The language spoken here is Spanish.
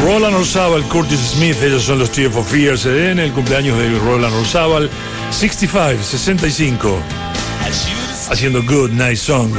Roland Orzabal, Curtis Smith, ellos son los Tears for Fears en el cumpleaños de Roland Orzabal, 65, haciendo Good Night Song.